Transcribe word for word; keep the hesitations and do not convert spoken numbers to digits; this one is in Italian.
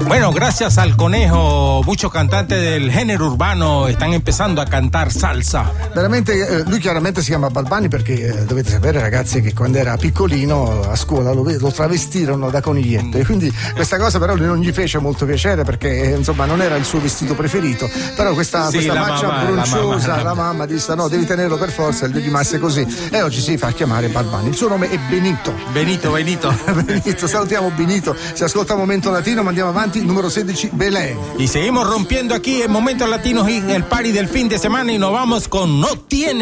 Bueno, gracias al conejo, muchos cantantes del género urbano están empezando a cantar salsa. Veramente, eh, lui chiaramente si chiama Bad Bunny perché eh, dovete sapere, ragazzi, che quando era piccolino a scuola lo, lo travestirono da coniglietto, e quindi questa cosa però non gli fece molto piacere perché eh, insomma non era il suo vestito preferito, però questa, sì, questa la faccia mamma, bronciosa, la mamma, la mamma disse no, devi tenerlo per forza, e lui rimase così e oggi si fa chiamare Bad Bunny. Il suo nome è Benito. Benito, Benito. Benito, salutiamo Benito, si ascolta Momento Latino, ma andiamo avanti, numero sedici, Belén. Y seguimos rompiendo aquí en Momentos Latinos y el party del fin de semana y nos vamos con No Tiene